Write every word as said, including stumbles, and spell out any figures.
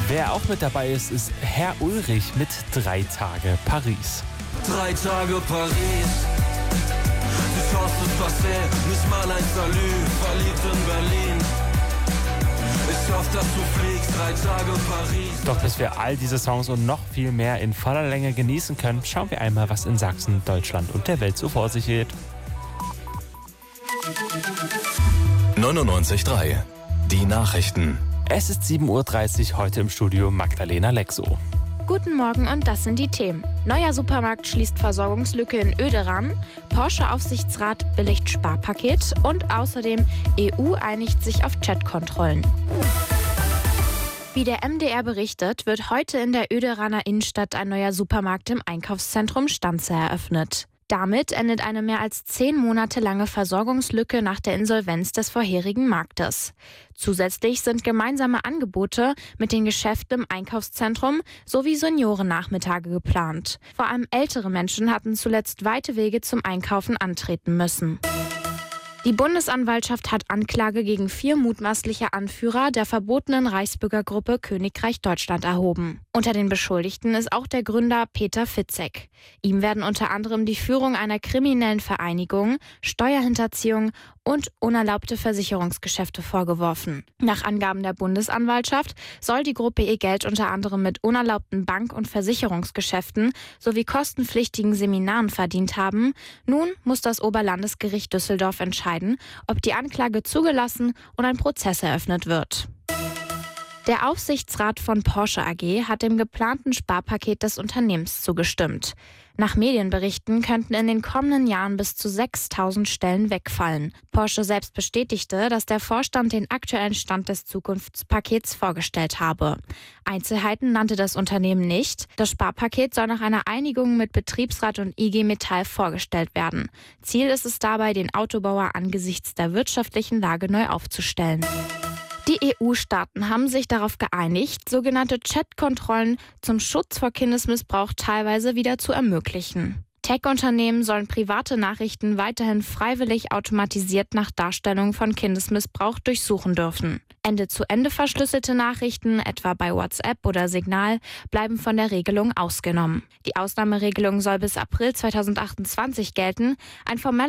Wer auch mit dabei ist, ist Herr Ulrich mit Drei Tage Paris. Drei Tage Paris, die Chance ist passé, nicht mal ein Salü, verliebt in Berlin. Ich hoffe, dass du fliegst, drei Tage Paris. Doch bis wir all diese Songs und noch viel mehr in voller Länge genießen können, schauen wir einmal, was in Sachsen, Deutschland und der Welt so vor sich geht. neunundneunzig Komma drei. Die Nachrichten. Es ist sieben Uhr dreißig, heute im Studio Magdalena Lexo. Guten Morgen und das sind die Themen. Neuer Supermarkt schließt Versorgungslücke in Oederan, Porsche-Aufsichtsrat billigt Sparpaket und außerdem E U einigt sich auf Chatkontrollen. Wie der M D R berichtet, wird heute in der Oederaner Innenstadt ein neuer Supermarkt im Einkaufszentrum Stanze eröffnet. Damit endet eine mehr als zehn Monate lange Versorgungslücke nach der Insolvenz des vorherigen Marktes. Zusätzlich sind gemeinsame Angebote mit den Geschäften im Einkaufszentrum sowie Seniorennachmittage geplant. Vor allem ältere Menschen hatten zuletzt weite Wege zum Einkaufen antreten müssen. Die Bundesanwaltschaft hat Anklage gegen vier mutmaßliche Anführer der verbotenen Reichsbürgergruppe Königreich Deutschland erhoben. Unter den Beschuldigten ist auch der Gründer Peter Fitzek. Ihm werden unter anderem die Führung einer kriminellen Vereinigung, Steuerhinterziehung und unerlaubte Versicherungsgeschäfte vorgeworfen. Nach Angaben der Bundesanwaltschaft soll die Gruppe ihr Geld unter anderem mit unerlaubten Bank- und Versicherungsgeschäften sowie kostenpflichtigen Seminaren verdient haben. Nun muss das Oberlandesgericht Düsseldorf entscheiden, ob die Anklage zugelassen und ein Prozess eröffnet wird. Der Aufsichtsrat von Porsche A G hat dem geplanten Sparpaket des Unternehmens zugestimmt. Nach Medienberichten könnten in den kommenden Jahren bis zu sechstausend Stellen wegfallen. Porsche selbst bestätigte, dass der Vorstand den aktuellen Stand des Zukunftspakets vorgestellt habe. Einzelheiten nannte das Unternehmen nicht. Das Sparpaket soll nach einer Einigung mit Betriebsrat und I G Metall vorgestellt werden. Ziel ist es dabei, den Autobauer angesichts der wirtschaftlichen Lage neu aufzustellen. Die E U-Staaten haben sich darauf geeinigt, sogenannte Chat-Kontrollen zum Schutz vor Kindesmissbrauch teilweise wieder zu ermöglichen. Tech-Unternehmen sollen private Nachrichten weiterhin freiwillig automatisiert nach Darstellung von Kindesmissbrauch durchsuchen dürfen. Ende-zu-Ende verschlüsselte Nachrichten, etwa bei WhatsApp oder Signal, bleiben von der Regelung ausgenommen. Die Ausnahmeregelung soll bis April zweitausendachtundzwanzig gelten. Ein formeller